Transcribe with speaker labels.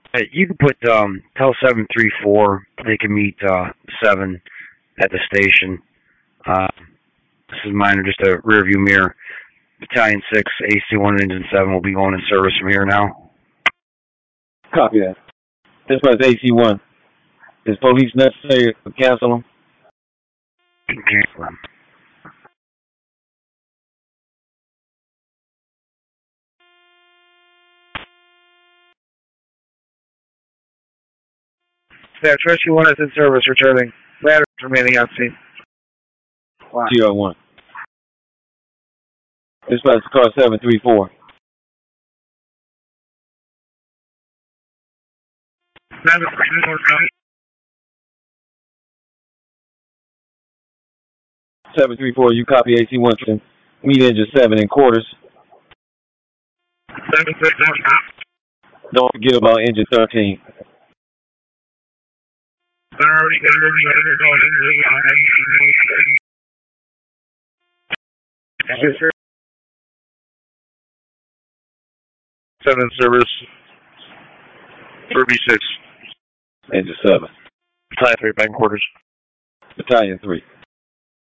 Speaker 1: You can put tell 734 they can meet 7 at the station. Uh, this is mine, just a rear view mirror. Battalion 6, AC1 Engine 7 will be going in service from here now.
Speaker 2: Copy that. This was AC1. Is police necessary to cancel them?
Speaker 1: Cancel them.
Speaker 3: Dispatch, Rescue 1 is in service, returning. Ladder remaining on scene.
Speaker 2: Wow. 01. Dispatch car 734.
Speaker 3: Ladder
Speaker 2: 734, you copy AC1. Meet engine 7 in quarters.
Speaker 3: 734.
Speaker 2: Don't forget about engine 13.
Speaker 3: Seven service. Ruby 6.
Speaker 2: Engine 7.
Speaker 3: Battalion 3, bank quarters.
Speaker 2: Battalion 3.